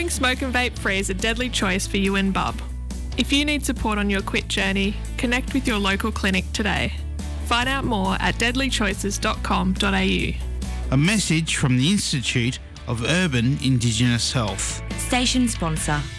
Going smoke and vape free is a deadly choice for you and Bub. If you need support on your quit journey, connect with your local clinic today. Find out more at deadlychoices.com.au. A message from the Institute of Urban Indigenous Health. Station sponsor.